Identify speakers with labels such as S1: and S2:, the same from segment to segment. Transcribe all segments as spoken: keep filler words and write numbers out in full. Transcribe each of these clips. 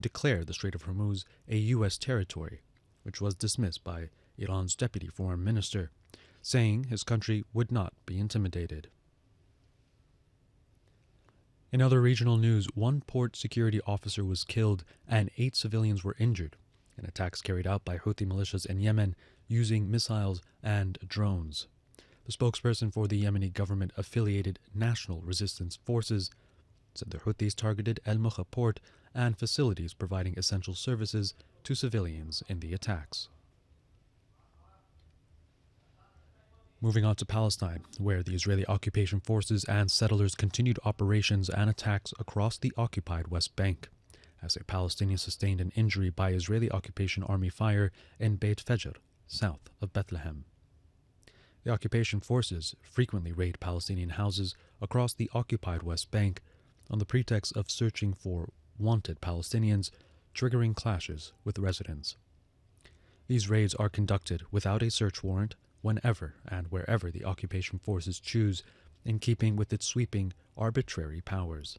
S1: declare the Strait of Hormuz a U S territory, which was dismissed by Iran's deputy foreign minister, saying his country would not be intimidated. In other regional news, one port security officer was killed and eight civilians were injured in attacks carried out by Houthi militias in Yemen using missiles and drones. The spokesperson for the Yemeni government-affiliated National Resistance Forces said the Houthis targeted El Mukha port and facilities providing essential services to civilians in the attacks. Moving on to Palestine, where the Israeli occupation forces and settlers continued operations and attacks across the occupied West Bank, as a Palestinian sustained an injury by Israeli occupation army fire in Beit Fajr, south of Bethlehem. The occupation forces frequently raid Palestinian houses across the occupied West Bank on the pretext of searching for wanted Palestinians, triggering clashes with residents. These raids are conducted without a search warrant whenever and wherever the occupation forces choose, in keeping with its sweeping, arbitrary powers.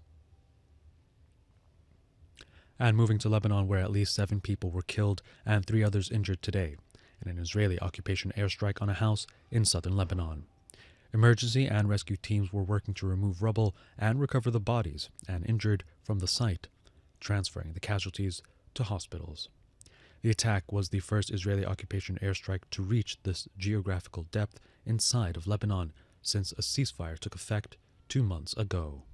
S1: And moving to Lebanon, where at least seven people were killed and three others injured today in an Israeli occupation airstrike on a house in southern Lebanon. Emergency and rescue teams were working to remove rubble and recover the bodies and injured from the site, transferring the casualties to hospitals. The attack was the first Israeli occupation airstrike to reach this geographical depth inside of Lebanon since a ceasefire took effect two months ago.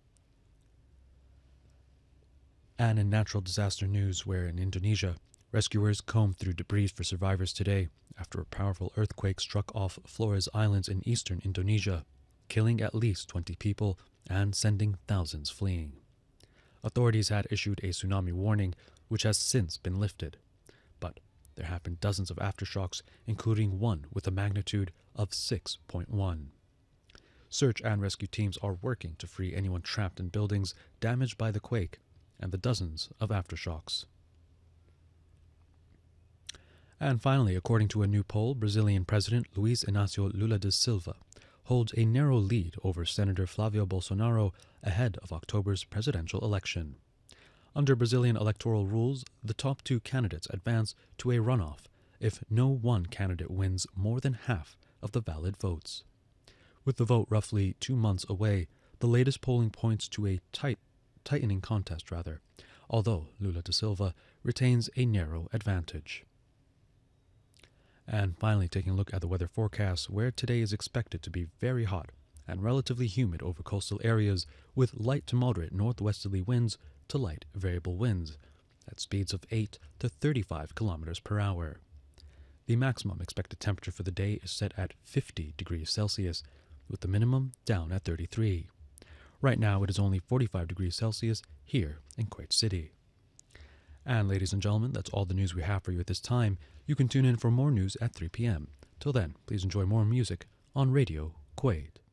S1: And in natural disaster news, where in Indonesia, rescuers combed through debris for survivors today after a powerful earthquake struck off Flores Islands in eastern Indonesia, killing at least twenty people and sending thousands fleeing. Authorities had issued a tsunami warning, which has since been lifted. But there have been dozens of aftershocks, including one with a magnitude of six point one. Search and rescue teams are working to free anyone trapped in buildings damaged by the quake and the dozens of aftershocks. And finally, according to a new poll, Brazilian President Luiz Inácio Lula da Silva holds a narrow lead over Senator Flávio Bolsonaro ahead of October's presidential election. Under Brazilian electoral rules, the top two candidates advance to a runoff if no one candidate wins more than half of the valid votes. With the vote roughly two months away, the latest polling points to a tight, tightening contest, rather, although Lula da Silva retains a narrow advantage. And finally, taking a look at the weather forecast, where today is expected to be very hot and relatively humid over coastal areas with light to moderate northwesterly winds to light variable winds at speeds of eight to thirty-five kilometers per hour. The maximum expected temperature for the day is set at fifty degrees Celsius, with the minimum down at thirty-three. Right now it is only forty-five degrees Celsius here in Kuwait City. And ladies and gentlemen, that's all the news we have for you at this time. You can tune in for more news at three p m Till then, please enjoy more music on Radio Kuwait.